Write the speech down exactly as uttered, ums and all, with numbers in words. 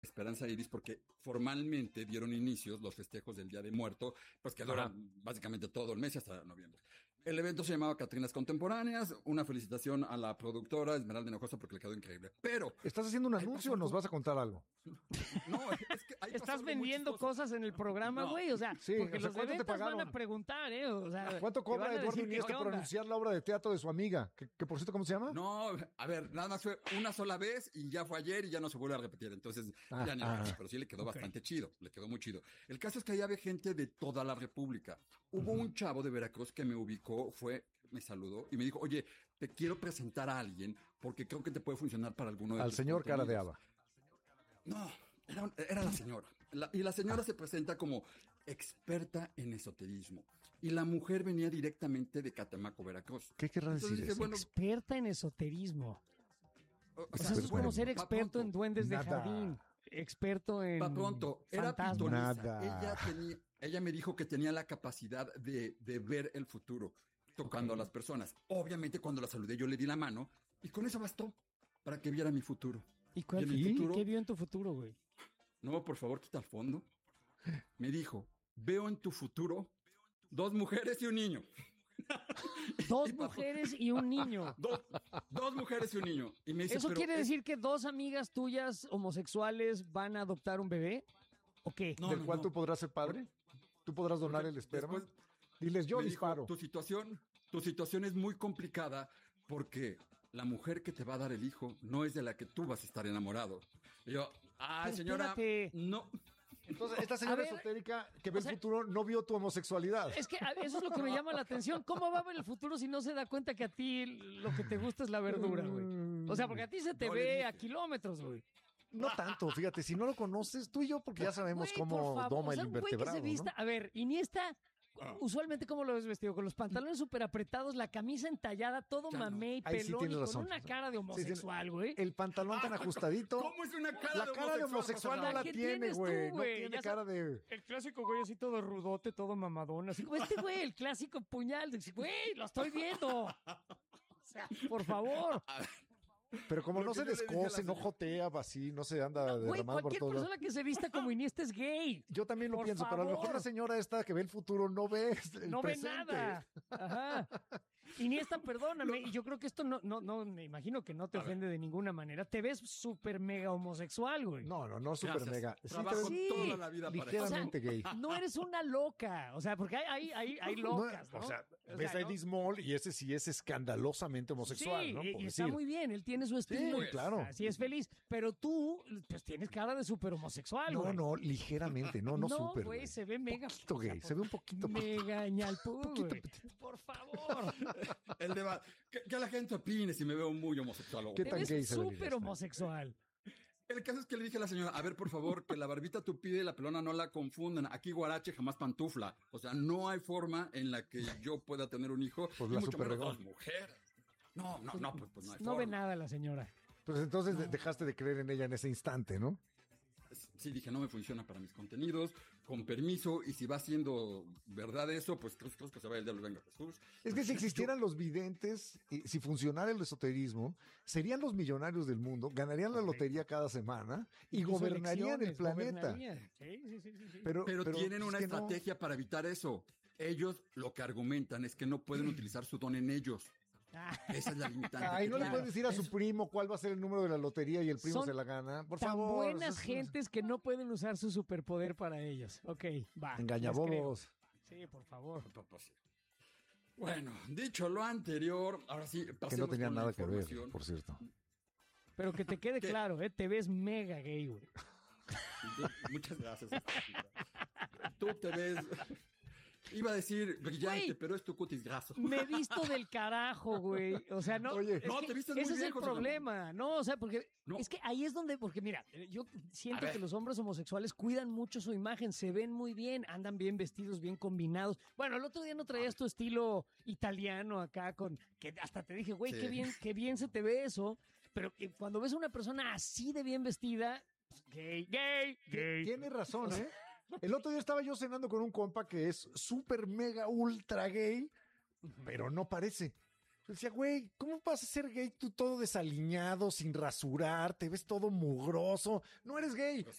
Esperanza Iris porque formalmente dieron inicios los festejos del Día de Muerto, pues que duran básicamente todo el mes hasta noviembre. El evento se llamaba Catrinas Contemporáneas, una felicitación a la productora Esmeralda Hinojosa porque le quedó increíble. Pero... ¿Estás haciendo un anuncio o nos vas a contar algo? No, es que ahí Estás vendiendo cosas en el programa, güey, no. o sea, sí, porque o sea, los de ventas pagaron? van a preguntar, ¿eh? O sea, ¿cuánto cobra Eduardo Iniesta por anunciar la obra de teatro de su amiga? Que, que por cierto, ¿cómo se llama? No, a ver, nada más fue una sola vez y ya fue ayer y ya no se vuelve a repetir, entonces ah, ya ni ah. más, pero sí le quedó okay. bastante chido, le quedó muy chido. El caso es que ahí había gente de toda la República. Hubo uh-huh. un chavo de Veracruz que me ubicó, fue, me saludó y me dijo, oye, te quiero presentar a alguien porque creo que te puede funcionar para alguno de Al tus señor cara de haba. No, era, era la señora. La, y la señora se presenta como experta en esoterismo. Y la mujer venía directamente de Catemaco, Veracruz. ¿Qué querrá decir dije, eso? Bueno, experta en esoterismo. O, o sea, eso es bueno, como ser experto en duendes nada. de jardín. Experto en Pa pronto, era fantasmas. pitonisa. Ella, tenía, ella me dijo que tenía la capacidad de, de ver el futuro, tocando okay. a las personas. Obviamente, cuando la saludé, yo le di la mano y con eso bastó para que viera mi futuro. ¿Y, cuál, y futuro, ¿qué vio en tu futuro, güey? No, por favor, quita el fondo. Me dijo, veo en tu futuro dos mujeres y un niño. Dos y mujeres y un niño. Dos, dos mujeres y un niño. Y me dice, ¿eso pero quiere es... decir que dos amigas tuyas homosexuales van a adoptar un bebé? ¿O qué? No, ¿Del no, cual no. tú podrás ser padre? ¿Tú podrás donar el esperma? Después, diles, yo disparo. Dijo, tu situación, tu situación es muy complicada porque la mujer que te va a dar el hijo no es de la que tú vas a estar enamorado. Y yo, ay, señora, espérate. no... Entonces, esta señora ver, esotérica que ve el sea, futuro no vio tu homosexualidad. Es que eso es lo que me llama la atención. ¿Cómo va a ver el futuro si no se da cuenta que a ti lo que te gusta es la verdura, güey? O sea, porque a ti se te no ve a kilómetros, güey. No tanto, fíjate, si no lo conoces, tú y yo, porque ya sabemos wey, cómo favor, doma o sea, el invertebrado, que se vista, ¿no? A ver, Iniesta... Ah. Usualmente, ¿cómo lo ves vestido? Con los pantalones súper apretados, la camisa entallada, todo ya mamé y pelón, sí y con razón. Una cara de homosexual, güey. Sí, el pantalón tan ajustadito. ¿Cómo es una cara la de homosexual? La cara de homosexual no la tiene, güey. No tiene ya cara de... El clásico güey así todo rudote, todo mamadón. Así como este güey, el clásico puñal. Güey, lo estoy viendo. O sea, por favor. Pero como no se descose, no jotea así, no se anda no, derramando por cualquier todo. persona que se vista como Iniesta es gay. Yo también lo por pienso, favor. pero a lo mejor la señora esta que ve el futuro no ve el No presente. ve nada. Ajá. Iniesta, perdóname, y yo creo que esto no, no, no, me imagino que no te ofende de ninguna manera. Te ves súper mega homosexual, güey. No, no, no súper mega. Sí, Trabajo sí, toda la vida ligeramente para gay. No eres una loca, o sea, porque hay, hay, hay, hay locas, ¿no? O sea, o ves sea, a Eddie ¿no? Small y ese sí es escandalosamente homosexual, sí, ¿no? y Por está decir. muy bien, él tiene su estilo. Sí, claro. Así es feliz, pero tú, pues tienes cara de súper homosexual, No, güey. no, ligeramente, no, no, no súper. No, güey, se ve mega. Poquito gay, o sea, se ve un poquito. Mega ñalpú, güey. Por favor. El de que, que la gente opine si me veo muy homosexual. ¿Qué tan gay se ve? Súper homosexual. El caso es que le dije a la señora, a ver, por favor, que la barbita tupida y la pelona no la confundan. Aquí guarache jamás pantufla. O sea, no hay forma en la que yo pueda tener un hijo pues y la mucho menos dos regón. mujeres. No, no, no, pues, pues no hay no forma. ve nada la señora. Pues entonces no. dejaste de creer en ella en ese instante, ¿no? Sí, dije, no me funciona para mis contenidos, con permiso, y si va siendo verdad eso, pues creo, creo que se va el diablo, venga Jesús. Es que si existieran los videntes, y si funcionara el esoterismo, serían los millonarios del mundo, ganarían la lotería cada semana y Incluso gobernarían el planeta. Gobernarían. Sí, sí, sí, sí. Pero, pero, pero tienen una es estrategia no. para evitar eso. Ellos lo que argumentan es que no pueden utilizar su don en ellos. Esa es la limitante. Ay, no le puedes decir a su primo cuál va a ser el número de la lotería y el primo Son se la gana. Por tan favor. buenas gentes que no pueden usar su superpoder para ellos. Ok, va. Engañabobos. Sí, por favor. Bueno, dicho lo anterior, ahora sí, que no tenía nada que ver, por cierto. Pero que te quede ¿Qué? claro, ¿eh? Te ves mega gay, güey. Muchas gracias. Tú te ves... Iba a decir brillante, wey, pero es tu cutis graso. Me he visto del carajo, güey. O sea, no. Oye, no, te vistes muy ese bien, es el José problema. Ramón. No, o sea, porque no. es que ahí es donde, porque mira, yo siento que los hombres homosexuales cuidan mucho su imagen, se ven muy bien, andan bien vestidos, bien combinados. Bueno, el otro día no traías tu estilo italiano acá con, que hasta te dije, güey, sí. qué bien, qué bien se te ve eso. Pero cuando ves a una persona así de bien vestida, gay, gay, gay. Tiene razón, ¿eh? El otro día estaba yo cenando con un compa que es súper mega ultra gay, pero no parece. Yo decía, güey, ¿cómo vas a ser gay tú todo desaliñado, sin rasurar, te ves todo mugroso? No eres gay.